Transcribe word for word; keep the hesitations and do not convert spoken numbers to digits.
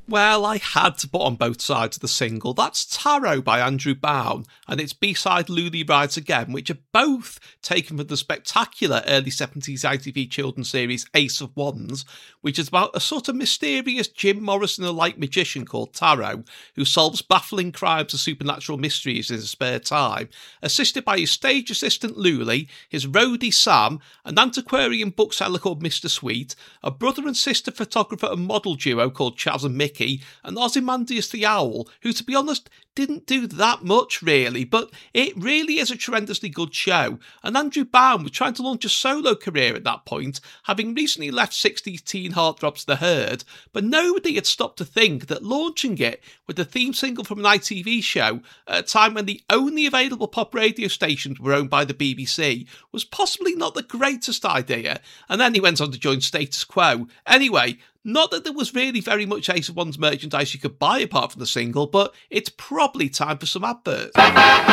Well, I had to put on both sides of the single. That's Tarot by Andrew Bown and its B-side Luli Rides Again, which are both taken from the spectacular early seventies I T V children's series Ace of Wands, which is about a sort of mysterious Jim Morrison-alike magician called Tarot who solves baffling crimes and supernatural mysteries in his spare time, assisted by his stage assistant Luli, his roadie Sam, an antiquarian bookseller called Mister Sweet, a brother and sister photographer and model duo called Chaz and Mickey, and Ozymandias the Owl, who, to be honest, didn't do that much really, but it really is a tremendously good show. And Andrew Bown was trying to launch a solo career at that point, having recently left sixties teen heartthrobs The Herd, but nobody had stopped to think that launching it with the theme single from an I T V show at a time when the only available pop radio stations were owned by the B B C was possibly not the greatest idea. And then he went on to join Status Quo. Anyway, not that there was really very much Ace of Wands merchandise you could buy apart from the single, but it's probably time for some adverts.